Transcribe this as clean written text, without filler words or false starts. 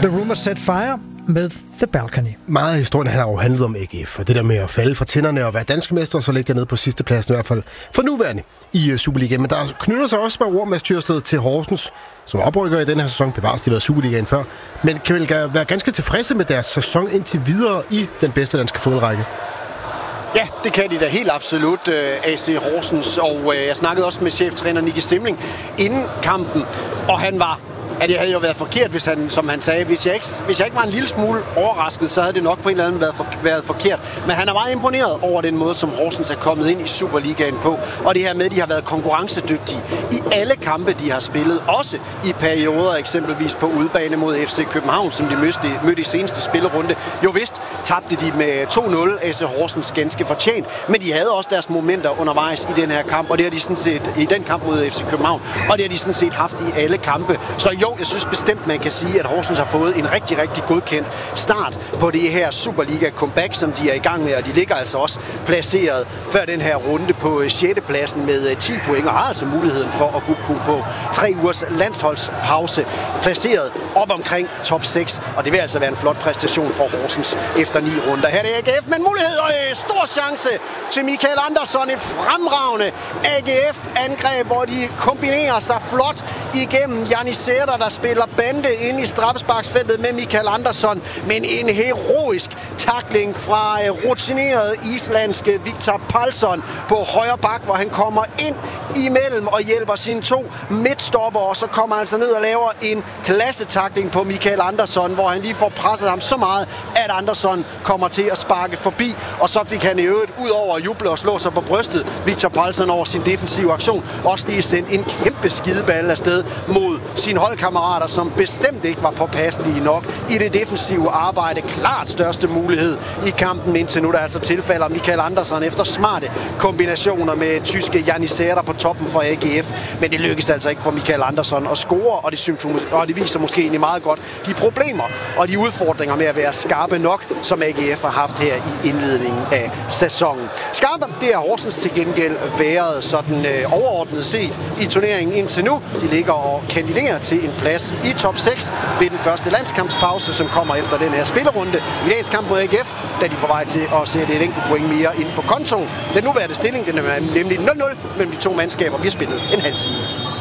The Rumors Set Fire med The Balcony. Meget af historien har jo handlet om AGF, og det der med at falde fra tænderne og være danske mester, så ligge dernede på sidste pladsen i hvert fald for nuværende i Superligaen. Men der knytter sig også bare ord med Tyrsted til Horsens, som oprykker i den her sæson. Bevares, de har været Superligaen før, men kan vel være ganske tilfredse med deres sæson indtil videre i den bedste danske fodboldrække. Ja, det kan de da helt absolut, AC Horsens, og jeg snakkede også med cheftræner Nicky Stimling inden kampen, og han var, at det havde jo været forkert, hvis han, som han sagde, hvis jeg ikke var en lille smule overrasket, så havde det nok på en eller anden været forkert. Men han er meget imponeret over den måde, som Horsens er kommet ind i Superligaen på, og det her med, at de har været konkurrencedygtige i alle kampe, de har spillet, også i perioder, eksempelvis på udebane mod FC København, som de mødte i seneste spillerunde. Jo vist tabte de med 2-0, AC Horsens ganske fortjent, men de havde også deres momenter undervejs i den her kamp, og det har de sådan set i den kamp mod FC København, og det har de sådan set haft i alle kampe. Så jo, jeg synes bestemt, man kan sige, at Horsens har fået en rigtig, rigtig godkendt start på det her Superliga-comeback, som de er i gang med, og de ligger altså også placeret før den her runde på 6. pladsen med 10 point, og har altså muligheden for at kunne på 3 ugers landsholdspause, placeret op omkring top 6, og det vil altså være en flot præstation for Horsens efter 9 runder. Her er det AGF, men mulighed og stor chance til Michael Andersson, et fremragende AGF-angreb, hvor de kombinerer sig flot igennem Janisera, der spiller bande ind i straffesparksfeltet med Michael Andersson, men en heroisk tackling fra rutineret islandske Viktor Palsson på højre bak, hvor han kommer ind imellem og hjælper sine 2 midtstopper, og så kommer han altså ned og laver en klassetackling på Michael Andersson, hvor han lige får presset ham så meget, at Andersson kommer til at sparke forbi, og så fik han i øvrigt ud over at juble og slå sig på brystet, Viktor Palsson, over sin defensive aktion, også lige sendt en kæmpe skideball afsted mod sine holdkammerater, som bestemt ikke var påpasselige nok i det defensive arbejde. Klart største mulighed i kampen indtil nu, der altså tilfalder Michael Andersson efter smarte kombinationer med tyske Janisera på toppen for AGF. Men det lykkes altså ikke for Michael Andersson at score, og det viser måske egentlig meget godt de problemer og de udfordringer med at være skarpe nok, som AGF har haft her i indledningen af sæsonen. Skarpe, det har Horsens til gengæld været sådan overordnet set i turneringen indtil nu. De ligger og kandiderer til en plads i top 6 ved den første landskampspause, som kommer efter den her spillerunde. I dagens kamp mod AGF, da de er på vej til at sætte et enkelt point mere ind på kontoen. Den nuværende stilling, den er nemlig 0-0 mellem de 2 mandskaber. Vi har spillet en halv time.